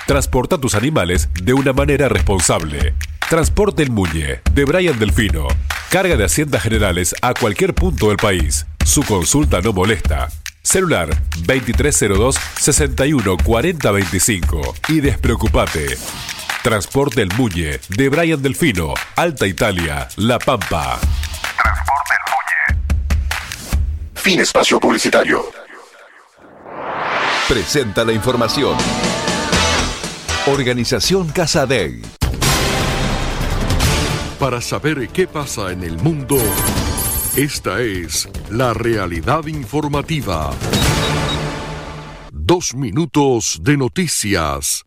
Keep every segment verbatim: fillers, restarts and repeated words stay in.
Transporta tus animales de una manera responsable. Transporte El Muñe, de Brian Delfino. Carga de Haciendas Generales a cualquier punto del país. Su consulta no molesta. Celular veintitrés cero dos, sesenta y uno cuarenta veinticinco. Y despreocupate. Transporte El Muñe, de Brian Delfino, Alta Italia, La Pampa. Transporte El Muñe. Fin espacio publicitario. Presenta la información. Organización Casa Dei. Para saber qué pasa en el mundo, esta es la realidad informativa. Dos minutos de noticias.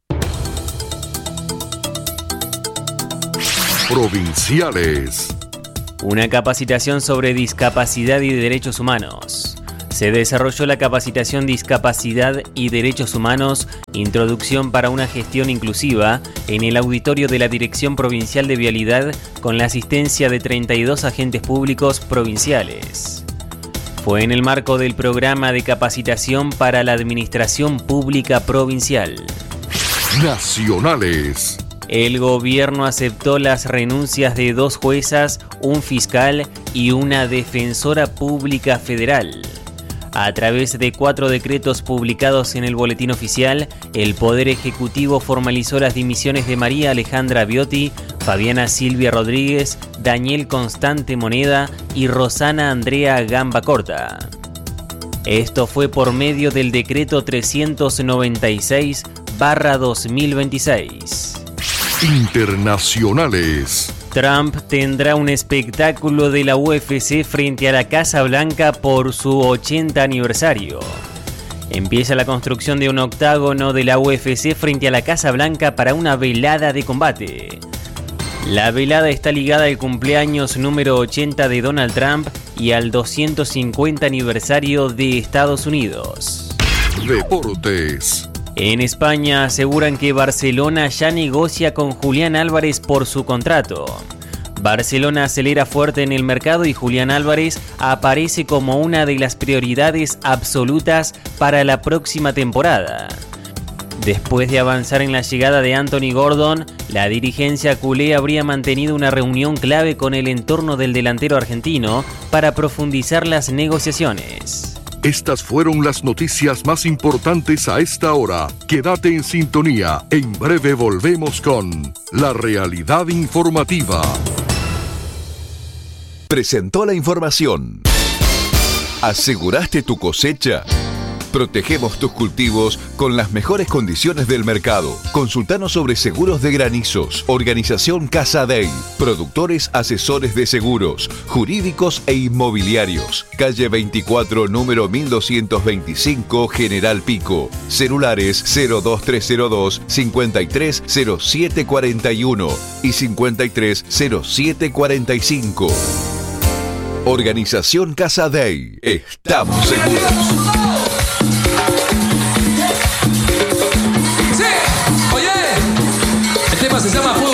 Provinciales. Una capacitación sobre discapacidad y derechos humanos. Se desarrolló la capacitación Discapacidad y Derechos Humanos, Introducción para una Gestión Inclusiva, en el auditorio de la Dirección Provincial de Vialidad, con la asistencia de treinta y dos agentes públicos provinciales. Fue en el marco del programa de capacitación para la Administración Pública Provincial. Nacionales. El gobierno aceptó las renuncias de dos juezas, un fiscal y una defensora pública federal. A través de cuatro decretos publicados en el Boletín Oficial, el Poder Ejecutivo formalizó las dimisiones de María Alejandra Biotti, Fabiana Silvia Rodríguez, Daniel Constante Moneda y Rosana Andrea Gamba Corta. Esto fue por medio del decreto trescientos noventa y seis barra dos mil veintiséis. Internacionales. Trump tendrá un espectáculo de la U F C frente a la Casa Blanca por su ochenta aniversario. Empieza la construcción de un octágono de la U F C frente a la Casa Blanca para una velada de combate. La velada está ligada al cumpleaños número ochenta de Donald Trump y al doscientos cincuenta aniversario de Estados Unidos. Deportes. En España aseguran que Barcelona ya negocia con Julián Álvarez por su contrato. Barcelona acelera fuerte en el mercado y Julián Álvarez aparece como una de las prioridades absolutas para la próxima temporada. Después de avanzar en la llegada de Anthony Gordon, la dirigencia culé habría mantenido una reunión clave con el entorno del delantero argentino para profundizar las negociaciones. Estas fueron las noticias más importantes a esta hora. Quédate en sintonía. En breve volvemos con La Realidad Informativa. Presentó la información. ¿Aseguraste tu cosecha? Protegemos tus cultivos con las mejores condiciones del mercado. Consultanos sobre seguros de granizos. Organización Casa Dei. Productores asesores de seguros, jurídicos e inmobiliarios. Calle veinticuatro, número mil doscientos veinticinco, General Pico. Celulares cero dos tres cero dos, cincuenta y tres cero siete cuarenta y uno y cincuenta y tres cero siete cuarenta y cinco. Organización Casa Dei. Estamos seguros. Se llama